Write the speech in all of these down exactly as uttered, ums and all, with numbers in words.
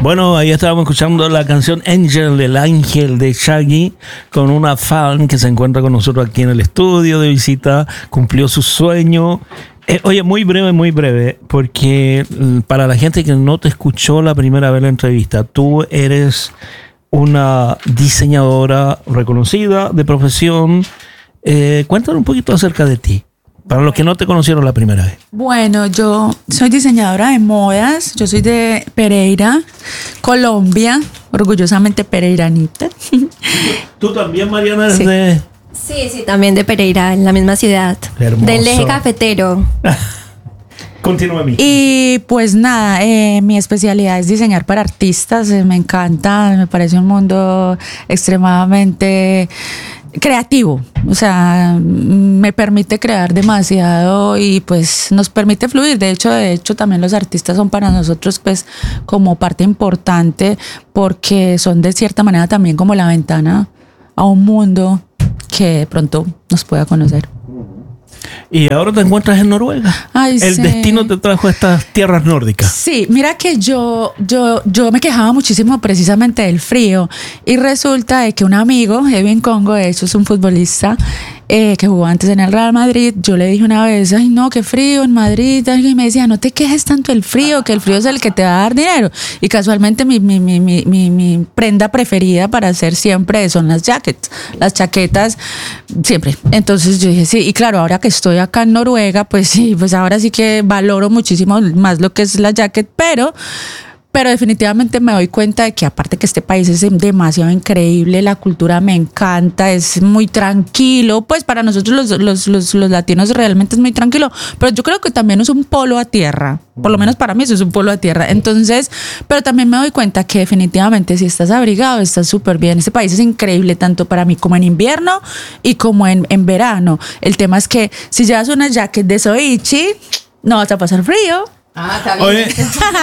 Bueno, ahí estábamos escuchando la canción Angel, el ángel de Shaggy, con una fan que se encuentra con nosotros aquí en el estudio de visita, cumplió su sueño. Eh, oye, muy breve, muy breve, porque para la gente que no te escuchó la primera vez la entrevista, tú eres una diseñadora reconocida de profesión. Eh, cuéntanos un poquito acerca de ti, para los que no te conocieron la primera vez. Bueno, yo soy diseñadora de modas, yo soy de Pereira, Colombia, orgullosamente pereiranita. ¿Tú también, Mariana, eres Sí. de...? Sí, sí, también de Pereira, en la misma ciudad. Hermoso. Del eje cafetero. Continúa a mí. Y pues nada, eh, mi especialidad es diseñar para artistas, eh, me encanta, me parece un mundo extremadamente creativo, o sea, me permite crear demasiado y pues nos permite fluir. De hecho, de hecho también los artistas son para nosotros pues como parte importante porque son de cierta manera también como la ventana a un mundo que de pronto nos pueda conocer. Y ahora te encuentras en Noruega. Ay, El sí. destino te trajo a estas tierras nórdicas. Sí, mira que yo, yo, yo me quejaba muchísimo precisamente del frío y resulta de que un amigo, Edwin Congo, de hecho es un futbolista eh, que jugó antes en el Real Madrid, yo le dije una vez, ay no, qué frío en Madrid, y me decía, no te quejes tanto del frío, que el frío es el que te va a dar dinero. Y casualmente mi, mi, mi, mi, mi, mi prenda preferida para hacer siempre son las jackets, las chaquetas, siempre. Entonces yo dije, sí, y claro, ahora que estoy acá en Noruega, pues sí, pues ahora sí que valoro muchísimo más lo que es la jacket, pero... Pero definitivamente me doy cuenta de que aparte que este país es demasiado increíble, la cultura me encanta, es muy tranquilo, pues para nosotros los, los, los, los latinos realmente es muy tranquilo, pero yo creo que también es un polo a tierra, por lo menos para mí eso es un polo a tierra. Entonces, pero también me doy cuenta que definitivamente si estás abrigado, estás súper bien. Este país es increíble tanto para mí como en invierno y como en, en verano. El tema es que si llevas una jacket de Soichi, no vas a pasar frío. Ah, está bien. Oye,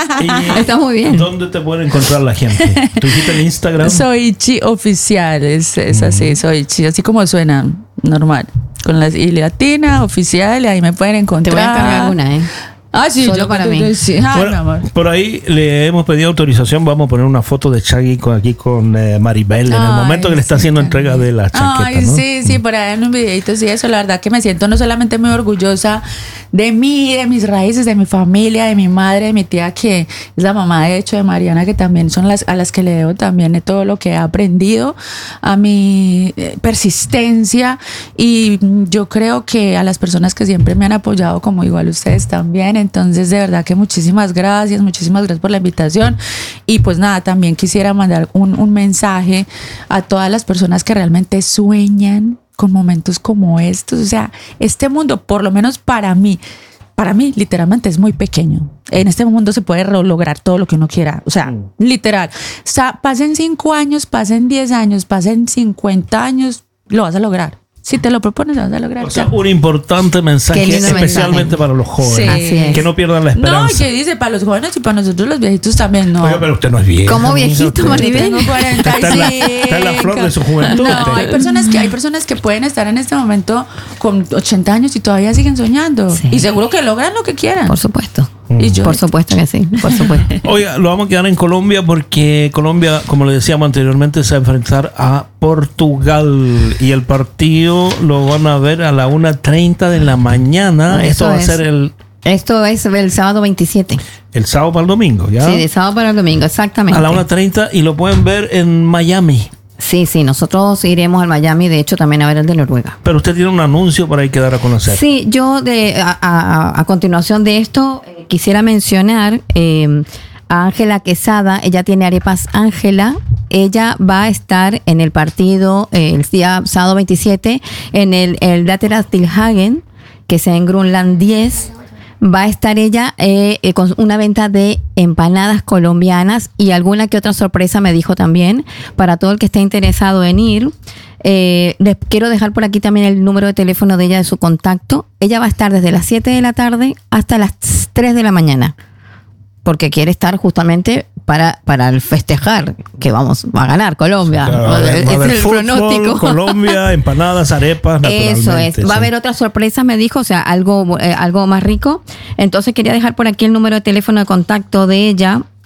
¿y Está muy bien. ¿dónde te puede encontrar la gente? ¿Tú dijiste en Instagram? Soichi oficial, es, es así, Soichi, así como suena, normal. Con la I latina, oficial, ahí me pueden Te encontrar. voy a encargar una, ¿eh? Ah, sí, Solo yo para yo- mí. yo- sí. Ay, mi Bueno, amor. por ahí le hemos pedido autorización. Vamos a poner una foto de Shaggy con, aquí con eh, Maribel en el Ay, momento que le está sí, haciendo qué entrega lindo. de la chaqueta. Ay, ¿no? sí, sí, por ahí en un videito, sí, eso, la verdad que me siento no solamente muy orgullosa de mí, de mis raíces, de mi familia, de mi madre, de mi tía, que es la mamá de hecho de Mariana, que también son las a las que le debo también de todo lo que he aprendido, a mi eh, persistencia, y yo creo que a las personas que siempre me han apoyado, como igual ustedes también. Entonces, de verdad que muchísimas gracias, muchísimas gracias por la invitación. Y pues nada, también quisiera mandar un, un mensaje a todas las personas que realmente sueñan con momentos como estos. O sea, este mundo, por lo menos para mí, para mí literalmente es muy pequeño. En este mundo se puede lograr todo lo que uno quiera. O sea, mm. literal. O sea, pasen cinco años, pasen diez años, pasen cincuenta años, lo vas a lograr. Si te lo propones, lo vas a lograr. O sea, un importante mensaje, especialmente mensaje. Para los jóvenes. Sí. Que no pierdan la esperanza. No, que dice para los jóvenes y para nosotros los viejitos también, no. Oiga, pero usted no es viejo. ¿Cómo viejito, Maribel? Tengo cuarenta y cinco. Está en, la, está en la flor de su juventud. No, hay personas que hay personas que pueden estar en este momento con ochenta años y todavía siguen soñando. Sí. Y seguro que logran lo que quieran. Por supuesto. Y yo, por supuesto que sí, por supuesto. Oiga, lo vamos a quedar en Colombia porque Colombia, como le decíamos anteriormente, se va a enfrentar a Portugal y el partido lo van a ver a la una treinta de la mañana. Eso Esto va es. a ser el... Esto es el sábado veintisiete. El sábado para el domingo, ¿ya? Sí, de sábado para el domingo, exactamente. A la una treinta y lo pueden ver en Miami. Sí, sí, nosotros iremos al Miami, de hecho también a ver el de Noruega. Pero usted tiene un anuncio para ahí que dar a conocer. Sí, yo de a, a, a continuación de esto eh, quisiera mencionar eh, a Ángela Quesada. Ella tiene arepas Ángela. Ella va a estar en el partido eh, el día sábado veintisiete en el, el Laterastilhagen, que sea en Grunland diez. Va a estar ella eh, eh, con una venta de empanadas colombianas y alguna que otra sorpresa me dijo también para todo el que esté interesado en ir. Eh, les quiero dejar por aquí también el número de teléfono de ella, de su contacto. Ella va a estar desde las siete de la tarde hasta las tres de la mañana, porque quiere estar justamente para, para el festejar, que vamos, va a ganar Colombia. Claro, Ese es el fútbol, pronóstico. Colombia, empanadas, arepas, naturalmente. Eso es. Va sí. a haber otras sorpresas, me dijo, o sea, algo, eh, algo más rico. Entonces quería dejar por aquí el número de teléfono de contacto de ella.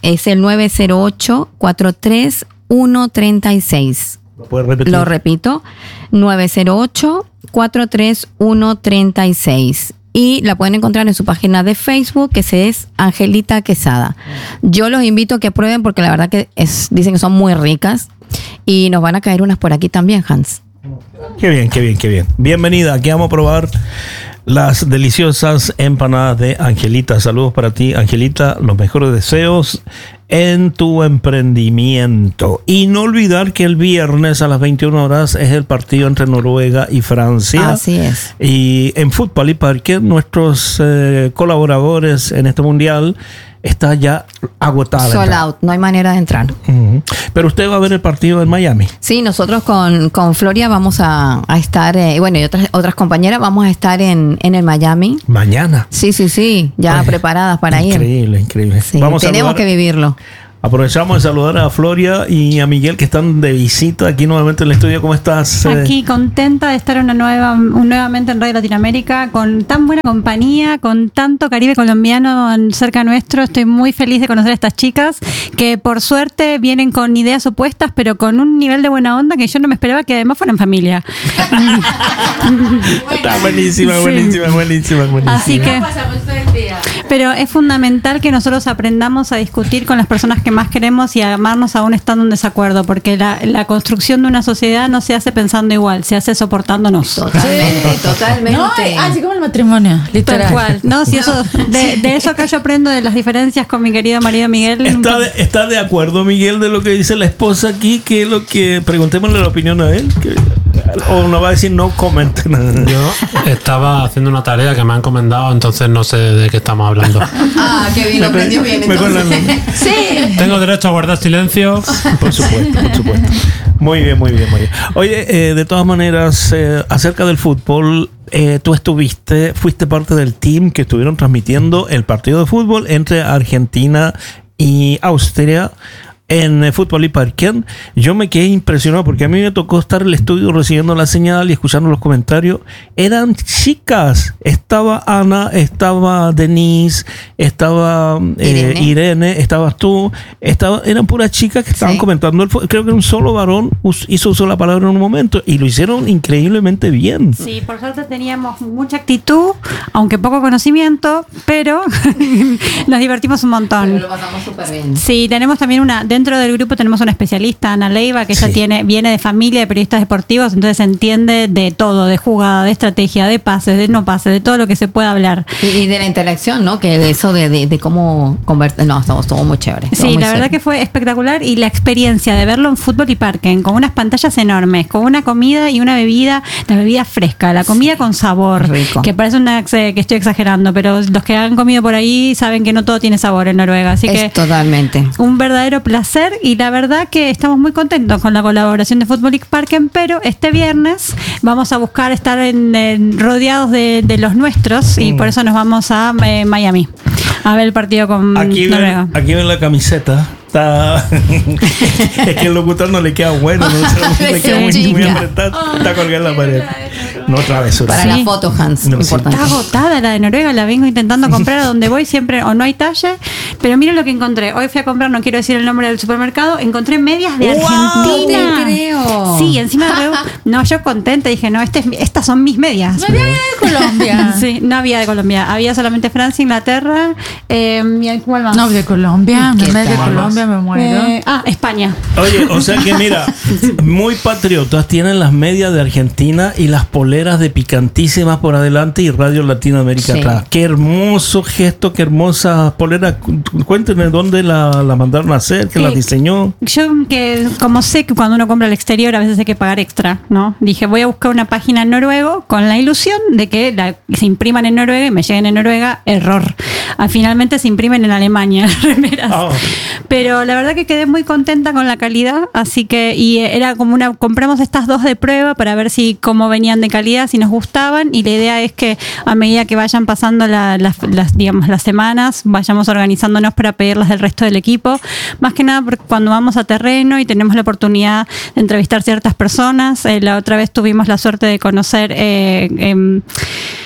es el nueve cero ocho, cuatro tres uno tres seis. ¿Lo puedes repetir? Lo repito, nueve cero ocho, cuatro tres uno tres seis. Y la pueden encontrar en su página de Facebook, que se es Angelita Quesada. Yo los invito a que prueben porque la verdad que es, dicen que son muy ricas y nos van a caer unas por aquí también, Hans. Qué bien, qué bien, qué bien. Bienvenida, aquí vamos a probar las deliciosas empanadas de Angelita. Saludos para ti, Angelita. Los mejores deseos en tu emprendimiento. Y no olvidar que el viernes a las veintiuna horas es el partido entre Noruega y Francia. Así es. Y en Fútbol y Parque, nuestros eh, colaboradores en este mundial está ya agotada. Sold out, no hay manera de entrar. Uh-huh. Pero usted va a ver el partido en Miami. Sí, nosotros con, con Floria vamos a, a estar, eh, bueno, y otras otras compañeras vamos a estar en, en el Miami. Mañana. Sí, sí, sí, ya Ay, preparadas para increíble, ir. Increíble, increíble. Sí, Vamos a tenemos saludar, que vivirlo. Aprovechamos de saludar a Floria y a Miguel que están de visita aquí nuevamente en el estudio. ¿Cómo estás? Aquí contenta de estar una nueva, un, nuevamente en Radio Latinoamérica con tan buena compañía, con tanto Caribe colombiano cerca nuestro. Estoy muy feliz de conocer a estas chicas que por suerte vienen con ideas opuestas, pero con un nivel de buena onda que yo no me esperaba que además fueran familia. Está buenísima, Sí. buenísima, buenísima, buenísima. Así que, pero es fundamental que nosotros aprendamos a discutir con las personas que más queremos y a amarnos aún estando en desacuerdo, porque la, la construcción de una sociedad no se hace pensando igual, se hace soportándonos. Totalmente, totalmente. No, así como el matrimonio, literal. Tal cual. No, si eso, de, de eso acá yo aprendo de las diferencias con mi querido marido Miguel. ¿Está de, ¿Está de acuerdo, Miguel, de lo que dice la esposa aquí? Que es lo que preguntémosle la opinión a él. Que, o no va a decir no comenten. Yo estaba haciendo una tarea que me han encomendado, entonces no sé de qué estamos hablando. Ah, qué bien, lo aprendió bien. Mejor Entonces. no. Sí. Tengo derecho a guardar silencio. Por supuesto, por supuesto. Muy bien, muy bien, muy bien. Oye, eh, de todas maneras, eh, acerca del fútbol, eh, tú estuviste, fuiste parte del team que estuvieron transmitiendo el partido de fútbol entre Argentina y Austria en eh, Fútbol y Parque. Yo me quedé impresionado porque a mí me tocó estar en el estudio recibiendo la señal y escuchando los comentarios. Eran chicas. Estaba Ana, estaba Denise, estaba eh, Irene. Irene, estabas tú. Estaba, eran puras chicas que estaban Sí. comentando. El, fu- creo que un solo varón us- hizo uso de la palabra en un momento y lo hicieron increíblemente bien. Sí, por suerte teníamos mucha actitud, aunque poco conocimiento, pero nos divertimos un montón. Lo pasamos súper bien. Sí, tenemos también una, dentro del grupo tenemos una especialista, Ana Leiva, que ella Sí. tiene, viene de familia de periodistas deportivos, entonces entiende de todo, de jugada, de estrategia, de pases, de no pases, de todo lo que se pueda hablar. Y, y de la interacción, ¿no? Que de eso de, de, de cómo convertir. No, estuvo, estuvo muy chévere. estuvo Sí, muy la verdad chévere. que fue espectacular y la experiencia de verlo en Fútbol y Parque, con unas pantallas enormes, con una comida y una bebida, la bebida fresca, la comida con sabor, Rico. que parece una ex- que estoy exagerando, pero los que han comido por ahí saben que no todo tiene sabor en Noruega, así Es que totalmente. un verdadero placer y la verdad que estamos muy contentos con la colaboración de Fútbol y Parque, pero este viernes vamos a buscar estar en, en- rodeados de, de los nuestros y por eso nos vamos a eh, Miami a ver el partido con Aquí Noruega. ven, aquí ven la camiseta. Está... es que el locutor no le queda bueno, no le queda muy, muy Chica. apretado. Está colgada en la pared. No travesura. Para Sí. la foto, Hans. No, sí. importante. Está agotada la de Noruega, la vengo intentando comprar a donde voy siempre o no hay talle, pero miren lo que encontré. Hoy fui a comprar, no quiero decir el nombre del supermercado, encontré medias de ¡Wow! Argentina. No te creo. Sí, encima de Rebu- no, yo contenta dije, no, este es mi- estas son mis medias. No había de Colombia. Sí, no había de Colombia, había solamente Francia, Inglaterra, eh, y ¿cuál más? No, de Colombia. ¿Qué No me de tal? Colombia, me muero. Eh, ah, España. Oye, o sea que mira, muy patriotas tienen las medias de Argentina y las poleras de picantísimas por adelante y Radio Latinoamérica Sí. atrás. Qué hermoso gesto, qué hermosa polera. Cu- Cuéntenme dónde la, la mandaron a hacer, que la Eh, diseñó. Yo que como sé que cuando uno compra al exterior a veces hay que pagar extra, ¿no? Dije, voy a buscar una página en noruego con la ilusión de que la- se impriman en Noruega y me lleguen en Noruega. Error. Ah, finalmente se imprimen en Alemania las remeras. Oh. Pero la verdad que quedé muy contenta con la calidad, así que y era como una compramos estas dos de prueba para ver si cómo venían de calidad, si nos gustaban y la idea es que a medida que vayan pasando la- las, las, digamos las semanas vayamos organizándonos para pedirlas del resto del equipo, más que nada porque cuando vamos a terreno y tenemos la oportunidad de entrevistar ciertas personas, eh, la otra vez tuvimos la suerte de conocer eh, em,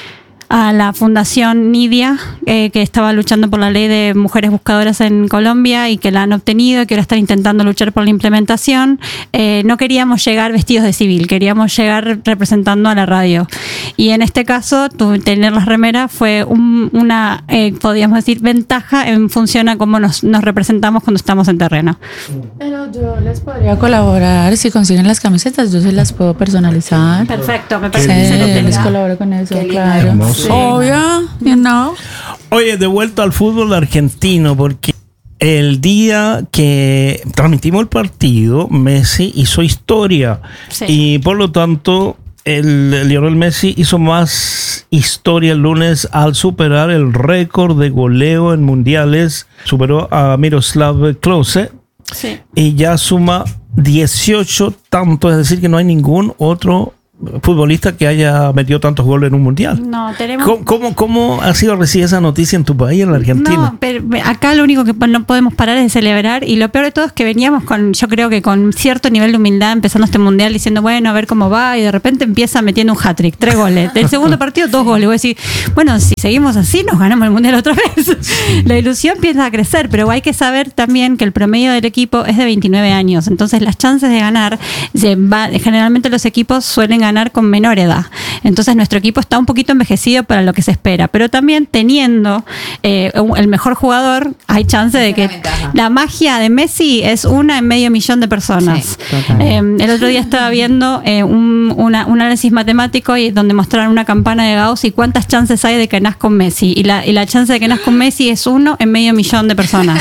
a la Fundación Nidia, eh, que estaba luchando por la ley de mujeres buscadoras en Colombia y que la han obtenido y que ahora están intentando luchar por la implementación. Eh, no queríamos llegar vestidos de civil, queríamos llegar representando a la radio. Y en este caso, tu, tener las remeras fue un, una, eh, podríamos decir, ventaja en función a cómo nos, nos representamos cuando estamos en terreno. Pero yo les podría colaborar. Si consiguen las camisetas, yo se las puedo personalizar. Perfecto, me Sí, parece que se lo les tenga. colaboro con eso, Qué claro. hermoso. Obvio, you know. Oye, de vuelta al fútbol argentino, porque el día que transmitimos el partido, Messi hizo historia. Sí. Y por lo tanto, el Lionel Messi hizo más historia el lunes al superar el récord de goleo en mundiales. Superó a Miroslav Klose Sí. y ya suma dieciocho tantos, es decir, que no hay ningún otro futbolista que haya metido tantos goles en un mundial. No, tenemos... ¿Cómo, cómo, cómo ha sido recibida esa noticia en tu país, en la Argentina? No, pero acá lo único que no podemos parar es de celebrar, y lo peor de todo es que veníamos con, yo creo que con cierto nivel de humildad empezando este mundial diciendo, bueno, a ver cómo va, y de repente empieza metiendo un hat-trick, tres goles. Del segundo partido, dos goles. Voy a decir, bueno, si seguimos así, nos ganamos el mundial otra vez. La ilusión empieza a crecer, pero hay que saber también que el promedio del equipo es de veintinueve años, entonces las chances de ganar, se va- generalmente los equipos suelen ganar con menor edad. Entonces nuestro equipo está un poquito envejecido para lo que se espera, pero también teniendo eh, un- el mejor jugador, hay chance de que Esa es la ventaja. la magia de Messi es una en medio millón de personas. Sí, totalmente. Eh, el otro día estaba viendo eh, un, una- un análisis matemático y donde mostraron una campana de Gauss y cuántas chances hay de que nazca un Messi. Y la, y la chance de que nazca un Messi es uno en medio millón de personas.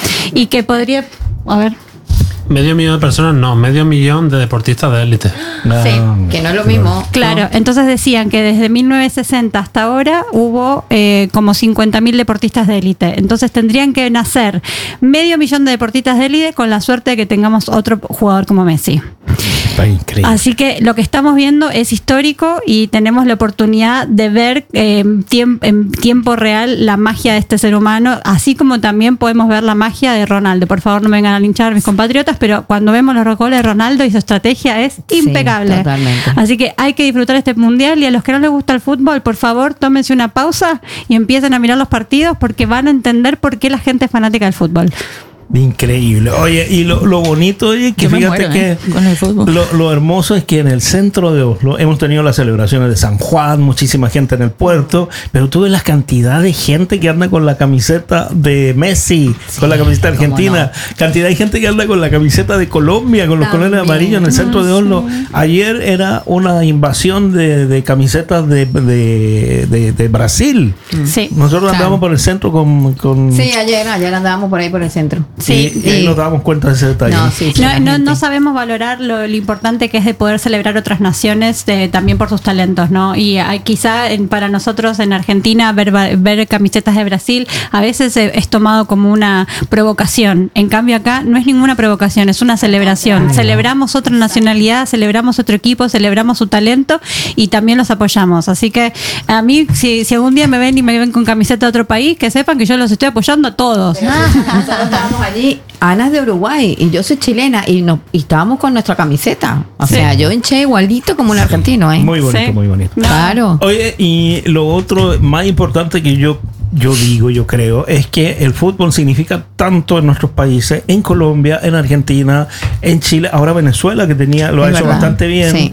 Y que podría... A ver... Medio millón de personas, no, medio millón de deportistas de élite. Sí, que no es lo mismo. Claro, entonces decían que desde mil novecientos sesenta hasta ahora hubo eh, como cincuenta mil deportistas de élite. Entonces tendrían que nacer medio millón de deportistas de élite con la suerte de que tengamos otro jugador como Messi. Está increíble. Así que lo que estamos viendo es histórico y tenemos la oportunidad de ver eh, tiemp- en tiempo real la magia de este ser humano, así como también podemos ver la magia de Ronaldo. Por favor, no me vengan a linchar mis compatriotas, pero cuando vemos los goles de Ronaldo y su estrategia es Sí, impecable. totalmente. Así que hay que disfrutar este mundial, y a los que no les gusta el fútbol, por favor, tómense una pausa y empiecen a mirar los partidos, porque van a entender por qué la gente es fanática del fútbol. Increíble. Oye, y lo, lo bonito, oye, que Yo me fíjate muero, que ¿eh? Con el fútbol. lo, lo hermoso es que en el centro de Oslo hemos tenido las celebraciones de San Juan, muchísima gente en el puerto, pero tú ves la cantidad de gente que anda con la camiseta de Messi, con la camiseta cómo argentina, cantidad de gente que anda con la camiseta de Colombia, con los También. colores amarillos en el centro de Oslo. Ayer era una invasión de, de camisetas de, de, de- de Brasil. Sí. Nosotros Claro. andamos por el centro con... con Sí, ayer, ayer andábamos por ahí por el centro. Sí, y, y ahí sí. nos dábamos cuenta de ese detalle. No, sí, sí, No, la no, gente. no sabemos valorar lo, lo importante que es de poder celebrar otras naciones eh, también por sus talentos, ¿no? Y hay, quizá en- para nosotros en Argentina ver, va- ver camisetas de Brasil a veces eh, es tomado como una provocación. En cambio acá no es ninguna provocación, es una celebración. Celebramos otra nacionalidad, celebramos otro equipo, celebramos su talento y también los apoyamos. Así que a mí, si, si algún día me ven y me ven con camiseta de otro país, que sepan que yo los estoy apoyando a todos. Nosotros estábamos allí, Ana es de Uruguay y yo soy chilena y, no, y estábamos con nuestra camiseta. O Sí. sea, yo hinché igualito como un argentino, ¿eh? Muy bonito, Sí. muy bonito. No. Claro. Oye, y lo otro más importante que yo, yo digo, yo creo, es que el fútbol significa tanto en nuestros países, en Colombia, en Argentina, en Chile, ahora Venezuela, que tenía lo ha Es hecho verdad, bastante bien. sí.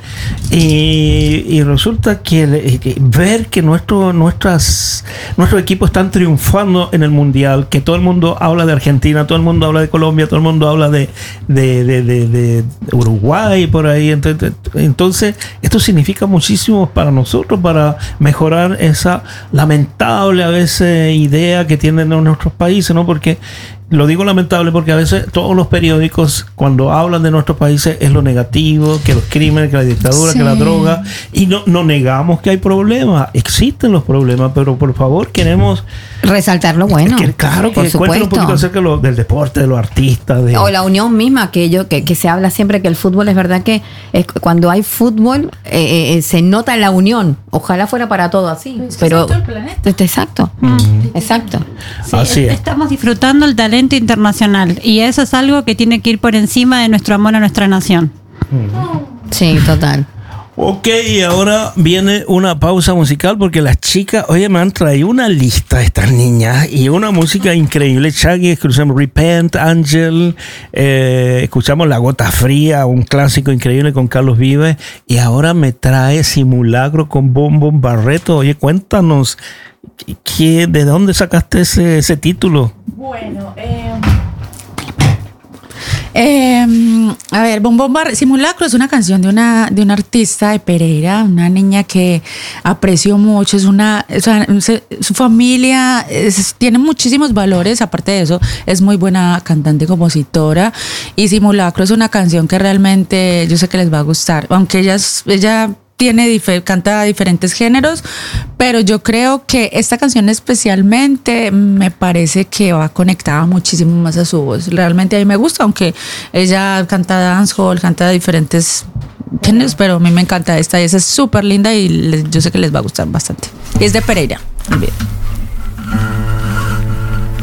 Y, y resulta que, le- que ver que nuestro, nuestras, nuestros equipos están triunfando en el Mundial, que todo el mundo habla de Argentina, todo el mundo habla de Colombia, todo el mundo habla de, de, de, de- de Uruguay, por ahí. Entonces, entonces, esto significa muchísimo para nosotros, para mejorar esa lamentable a veces idea que tienen en nuestros países, ¿no? Porque lo digo lamentable porque a veces todos los periódicos cuando hablan de nuestros países es lo negativo, que los crímenes, que la dictadura, Sí. que la droga, y no, no negamos que hay problemas, existen los problemas, pero por favor queremos Resaltar lo bueno. que, claro, que por cuenten un supuesto. poquito acerca de lo- del deporte, de los artistas, de O la unión misma, que yo que, que se habla siempre que el fútbol es verdad que es- cuando hay fútbol eh, eh, se nota la unión. Ojalá fuera para todo así. Pues que pero sea todo el planeta. Este, exacto, exacto. Sí, Así es. Estamos disfrutando el talento internacional y eso es algo que tiene que ir por encima de nuestro amor a nuestra nación. Sí, total. Ok, y ahora viene una pausa musical porque las chicas, oye, me han traído una lista estas niñas y una música increíble. Shaggy, escuchamos Repent, Angel, eh, escuchamos La Gota Fría, un clásico increíble con Carlos Vives, y ahora me trae Simulacro con Bom Bom Barreto. Oye, cuéntanos, ¿qué, ¿de dónde sacaste ese, ese título? Bueno, eh... Eh, a ver, Bom Bom Bar- Simulacro es una canción de una, de una artista de Pereira, una niña que aprecio mucho, es una, o sea, su familia es, tiene muchísimos valores, aparte de eso es muy buena cantante y compositora, y Simulacro es una canción que realmente yo sé que les va a gustar, aunque ella, es, ella tiene difer- canta diferentes géneros, pero yo creo que esta canción especialmente me parece que va conectada muchísimo más a su voz. Realmente a mí me gusta, aunque ella canta dancehall, canta diferentes géneros, pero a mí me encanta esta y esa es súper linda y les- yo sé que les va a gustar bastante. Y es de Pereira también.